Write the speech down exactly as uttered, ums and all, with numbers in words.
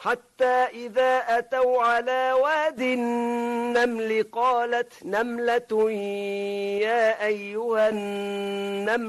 حتى إذا أتوا على واد النمل قالت نملة يا أيها النمل